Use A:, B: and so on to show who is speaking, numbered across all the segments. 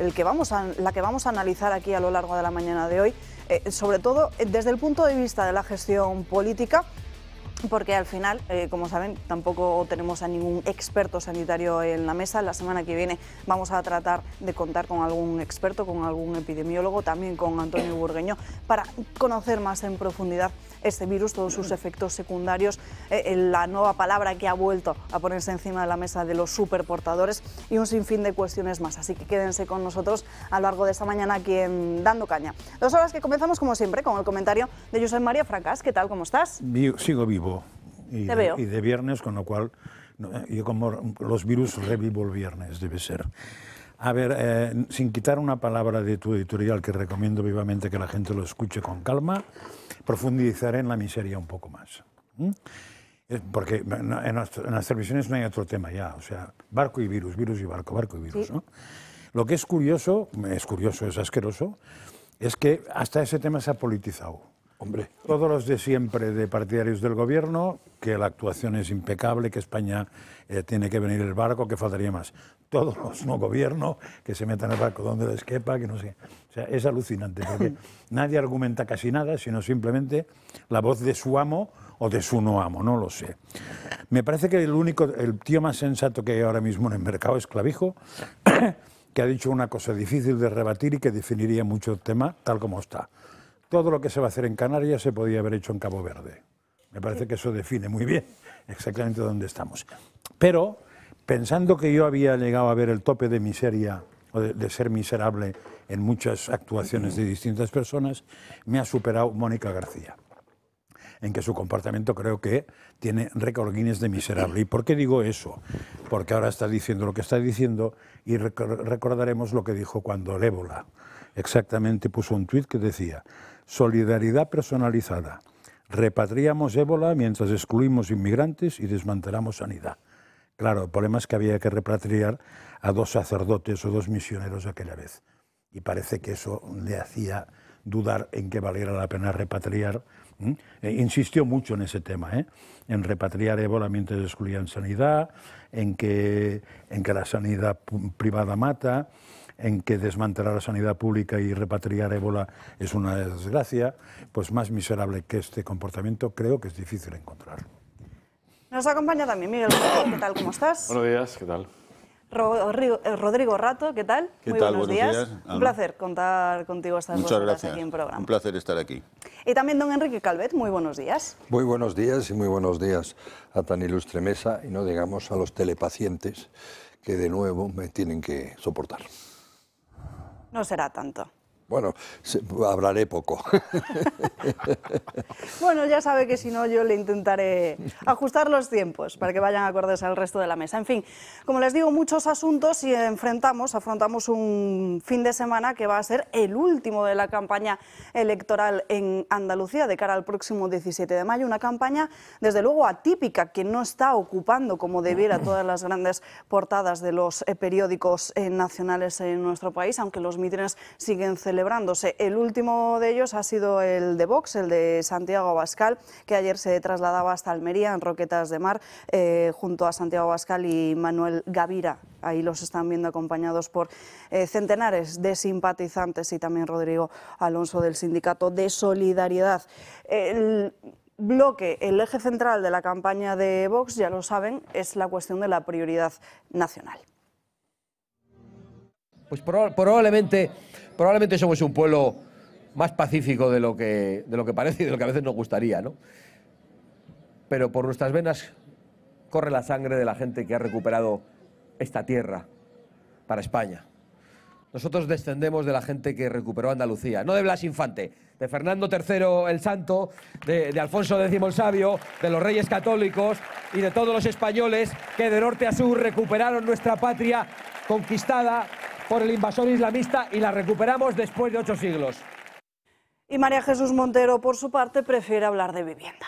A: la que vamos a analizar aquí a lo largo de la mañana de hoy, sobre todo desde el punto de vista de la gestión política, porque al final, como saben, tampoco tenemos a ningún experto sanitario en la mesa. La semana que viene vamos a tratar de contar con algún experto, con algún epidemiólogo, también con Antonio Burgueño, para conocer más en profundidad este virus, todos sus efectos secundarios, la nueva palabra que ha vuelto a ponerse encima de la mesa de los superportadores y un sinfín de cuestiones más. Así que quédense con nosotros a lo largo de esta mañana aquí en Dando Caña. 2 horas que comenzamos, como siempre, con el comentario de Josep María Fracas. ¿Qué tal? ¿Cómo estás?
B: Sigo vivo. Y de viernes, con lo cual yo como los virus revivo el viernes, debe ser. A ver, sin quitar una palabra de tu editorial, que recomiendo vivamente que la gente lo escuche con calma, profundizaré en la miseria un poco más. Porque en las televisiones no hay otro tema ya, o sea, barco y virus, virus y barco, barco y virus, ¿no? Lo que es curioso, es asqueroso, es que hasta ese tema se ha politizado. Hombre, todos los de siempre de partidarios del gobierno, que la actuación es impecable, que España tiene que venir el barco, que faltaría más. Todos los no gobierno, que se metan el barco donde les quepa, que no sé. O sea, es alucinante, porque nadie argumenta casi nada, sino simplemente la voz de su amo o de su no amo, no lo sé. Me parece que el tío más sensato que hay ahora mismo en el mercado es Clavijo, que ha dicho una cosa difícil de rebatir y que definiría mucho el tema tal como está. Todo lo que se va a hacer en Canarias se podía haber hecho en Cabo Verde. Me parece que eso define muy bien exactamente dónde estamos. Pero, pensando que yo había llegado a ver el tope de miseria, o de ser miserable en muchas actuaciones de distintas personas, me ha superado Mónica García, en que su comportamiento creo que tiene récord Guinness de miserable. ¿Y por qué digo eso? Porque ahora está diciendo lo que está diciendo y recordaremos lo que dijo cuando el ébola. Exactamente, puso un tuit que decía: solidaridad personalizada. Repatriamos ébola mientras excluimos inmigrantes y desmantelamos sanidad. Claro, el problema es que había que repatriar a 2 sacerdotes o 2 misioneros aquella vez. Y parece que eso le hacía dudar en que valiera la pena repatriar. Insistió mucho en ese tema, en repatriar ébola mientras excluían sanidad, en que la sanidad privada mata, en que desmantelar la sanidad pública y repatriar ébola es una desgracia. Pues más miserable que este comportamiento creo que es difícil encontrar.
A: Nos acompaña también Miguel. ¿Qué tal? ¿Cómo estás?
C: Buenos días, ¿qué tal?
A: Rodrigo Rato, ¿qué tal?
D: ¿Qué
A: Muy
D: tal?
A: buenos días. Un placer contar contigo estas 2 horas aquí en programa.
D: Un placer estar aquí.
A: Y también don Enrique Calvet, muy buenos días.
E: Muy buenos días y muy buenos días a tan ilustre mesa y no digamos a los telepacientes que de nuevo me tienen que soportar.
A: No será tanto.
E: Bueno, hablaré poco.
A: Bueno, ya sabe que si no yo le intentaré ajustar los tiempos para que vayan acordes al resto de la mesa. En fin, como les digo, muchos asuntos y afrontamos un fin de semana que va a ser el último de la campaña electoral en Andalucía de cara al próximo 17 de mayo. Una campaña, desde luego, atípica, que no está ocupando como debiera todas las grandes portadas de los periódicos nacionales en nuestro país, aunque los mítines siguen celebrándose. El último de ellos ha sido el de Vox, el de Santiago Abascal, que ayer se trasladaba hasta Almería, en Roquetas de Mar, junto a Santiago Abascal y Manuel Gavira. Ahí los están viendo acompañados por centenares de simpatizantes y también Rodrigo Alonso del Sindicato de Solidaridad. El bloque, el eje central de la campaña de Vox, ya lo saben, es la cuestión de la prioridad nacional.
F: Pues probablemente somos un pueblo más pacífico de lo que parece y de lo que a veces nos gustaría, ¿no? Pero por nuestras venas corre la sangre de la gente que ha recuperado esta tierra para España. Nosotros descendemos de la gente que recuperó Andalucía, no de Blas Infante, de Fernando III el Santo, de Alfonso X el Sabio, de los Reyes Católicos y de todos los españoles que de norte a sur recuperaron nuestra patria conquistada por el invasor islamista y la recuperamos después de 8 siglos.
A: Y María Jesús Montero, por su parte, prefiere hablar de vivienda.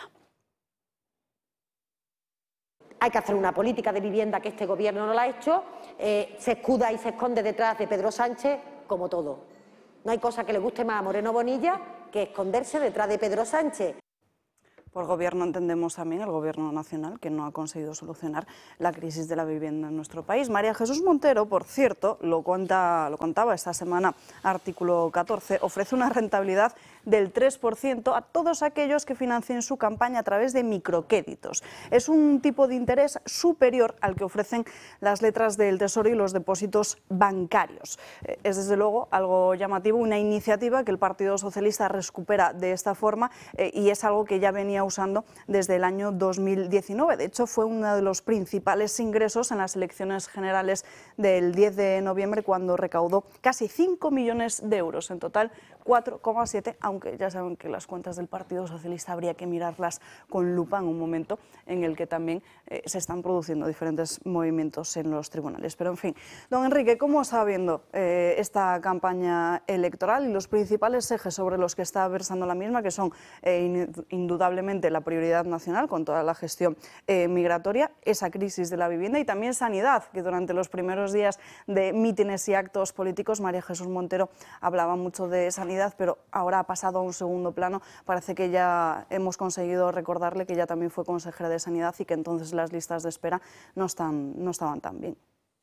G: Hay que hacer una política de vivienda que este gobierno no la ha hecho, se escuda y se esconde detrás de Pedro Sánchez, como todo. No hay cosa que le guste más a Moreno Bonilla que esconderse detrás de Pedro Sánchez.
A: Por gobierno entendemos también el gobierno nacional, que no ha conseguido solucionar la crisis de la vivienda en nuestro país. María Jesús Montero, por cierto, lo contaba esta semana Artículo 14, ofrece una rentabilidad del 3% a todos aquellos que financien su campaña a través de microcréditos. Es un tipo de interés superior al que ofrecen las letras del Tesoro y los depósitos bancarios. Es desde luego algo llamativo, una iniciativa que el Partido Socialista recupera de esta forma y es algo que ya venía usando desde el año 2019. De hecho, fue uno de los principales ingresos en las elecciones generales del 10 de noviembre, cuando recaudó casi 5 millones de euros, en total 4,7, aunque ya saben que las cuentas del Partido Socialista habría que mirarlas con lupa en un momento en el que también se están produciendo diferentes movimientos en los tribunales. Pero en fin, don Enrique, ¿cómo está viendo esta campaña electoral y los principales ejes sobre los que está versando la misma, que son indudablemente la prioridad nacional con toda la gestión migratoria, esa crisis de la vivienda y también sanidad, que durante los primeros días de mítines y actos políticos María Jesús Montero hablaba mucho de sanidad, pero ahora ha pasado a un segundo plano? Parece que ya hemos conseguido recordarle que ya también fue consejera de Sanidad y que entonces las listas de espera no estaban tan bien.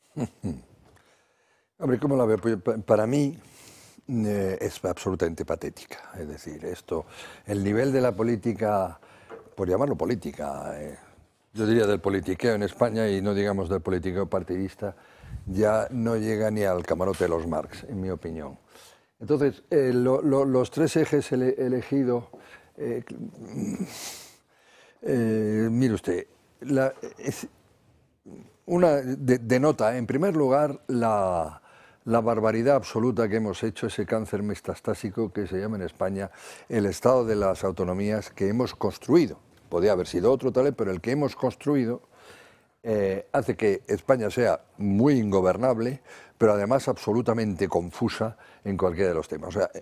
E: Hombre, ¿cómo la veo? Pues para mí es absolutamente patética. Es decir, el nivel de la política, por llamarlo política, yo diría del politiqueo en España, y no digamos del politiqueo partidista, ya no llega ni al camarote de los Marx, en mi opinión. Entonces, los tres ejes elegidos, mire usted, denota, en primer lugar, la barbaridad absoluta que hemos hecho, ese cáncer metastásico que se llama en España el Estado de las autonomías que hemos construido. Podría haber sido otro tal, pero el que hemos construido hace que España sea muy ingobernable, pero además absolutamente confusa en cualquiera de los temas. O sea,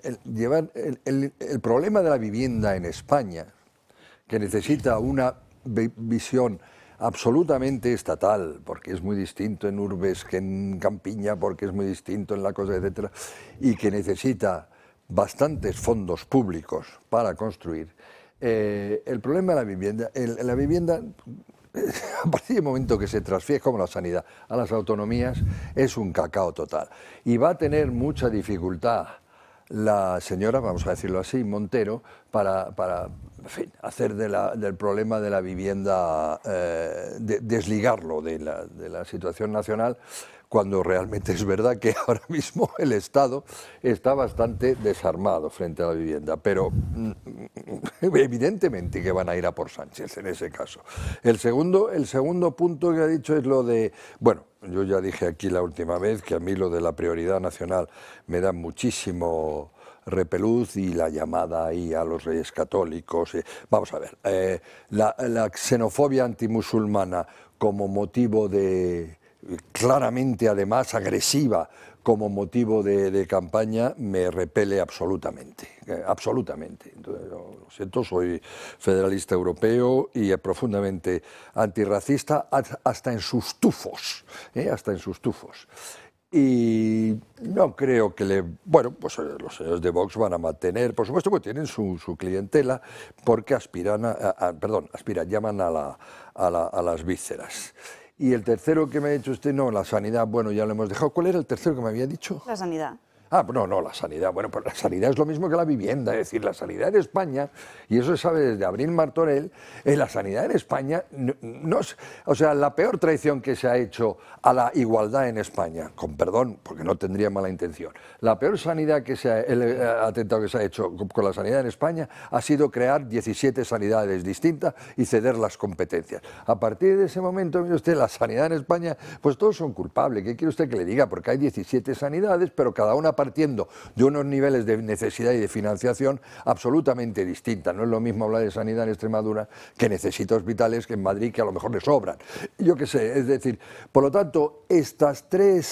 E: el problema de la vivienda en España, que necesita una visión absolutamente estatal, porque es muy distinto en urbes que en campiña, porque es muy distinto en la cosa, etcétera, y que necesita bastantes fondos públicos para construir. El problema de la vivienda, a partir del momento que se transfiere, como la sanidad, a las autonomías, es un cacao total. Y va a tener mucha dificultad la señora, vamos a decirlo así, Montero, para en fin, hacer del problema de la vivienda, desligarlo de la situación nacional, cuando realmente es verdad que ahora mismo el Estado está bastante desarmado frente a la vivienda, pero evidentemente que van a ir a por Sánchez en ese caso. El segundo punto que ha dicho es lo de, bueno, yo ya dije aquí la última vez que a mí lo de la prioridad nacional me da muchísimo repelús, y la llamada ahí a los reyes católicos. Vamos a ver, la xenofobia antimusulmana como motivo claramente además agresiva, como motivo de campaña, me repele absolutamente, absolutamente. Entonces, lo siento, soy federalista europeo y profundamente antirracista hasta en sus tufos, hasta en sus tufos. Y no creo que bueno, pues los señores de Vox van a mantener, por supuesto que tienen su clientela, porque llaman a las vísceras. Y el tercero que me ha dicho usted, no, la sanidad, bueno, ya lo hemos dejado. ¿Cuál era el tercero que me había dicho?
A: La sanidad.
E: Ah, no, la sanidad. Bueno, pues la sanidad es lo mismo que la vivienda. Es decir, la sanidad en España, y eso se sabe desde Abril Martorell, la sanidad en España, o sea, la peor traición que se ha hecho a la igualdad en España, con perdón, porque no tendría mala intención, la peor sanidad el atentado que se ha hecho con la sanidad en España ha sido crear 17 sanidades distintas y ceder las competencias. A partir de ese momento, mire usted, la sanidad en España, pues todos son culpables. ¿Qué quiere usted que le diga? Porque hay 17 sanidades, pero cada una partiendo de unos niveles de necesidad y de financiación absolutamente distintas. No es lo mismo hablar de sanidad en Extremadura, que necesita hospitales, que en Madrid, que a lo mejor le sobran. Yo qué sé, es decir, por lo tanto, estos tres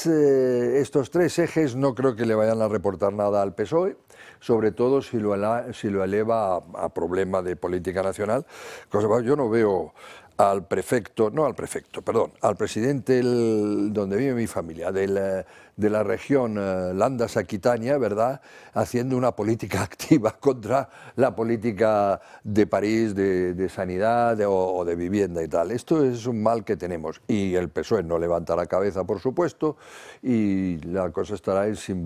E: ejes no creo que le vayan a reportar nada al PSOE, sobre todo si lo eleva a problema de política nacional. Yo no veo al prefecto, no al prefecto, perdón, al presidente donde vive mi familia, de la región Landas Aquitania, ¿verdad?, haciendo una política activa contra la política de París, de sanidad o de vivienda y tal. Esto es un mal que tenemos y el PSOE no levanta la cabeza, por supuesto, y la cosa estará en sin